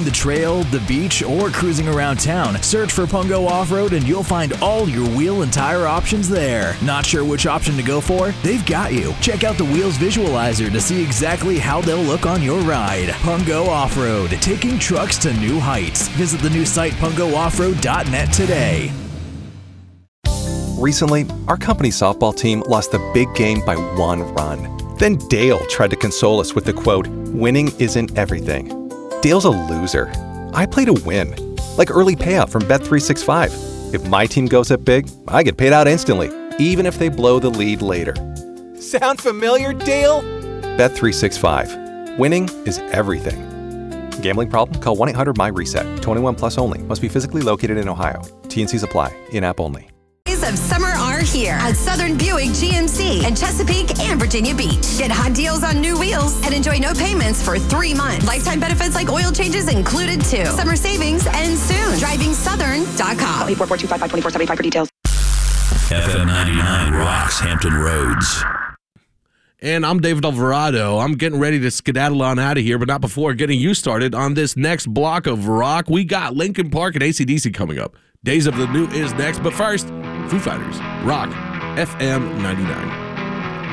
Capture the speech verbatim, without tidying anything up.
the trail, the beach, or cruising around town, search for Pungo Off-Road and you'll find all your wheel and tire options there. Not sure which option to go for? They've got you. Check out the Wheels Visualizer to see exactly how they'll look on your ride. Pungo Off-Road, taking trucks to new heights. Visit the new site pungo off road dot net today. Recently, our company softball team lost the big game by one run. Then Dale tried to console us with the quote, "Winning isn't everything." Dale's a loser. I play to win. Like early payout from Bet three sixty-five. If my team goes up big, I get paid out instantly, even if they blow the lead later. Sound familiar, Dale? Bet three sixty-five. Winning is everything. Gambling problem? Call one eight hundred M Y reset. twenty-one plus only. Must be physically located in Ohio. T and Cs apply. In-app only. Of summer are here at Southern Buick G M C in Chesapeake and Virginia Beach. Get hot deals on new wheels and enjoy no payments for three months. Lifetime benefits like oil changes included too. Summer savings end soon. driving southern dot com. eight four four two five five two four seven five for details. F M ninety-nine rocks Hampton Roads. And I'm David Alvarado. I'm getting ready to skedaddle on out of here, but not before getting you started on this next block of rock. We got Linkin Park and A C D C coming up. Days of the New is next, but first, Foo Fighters, Rock, F M ninety-nine.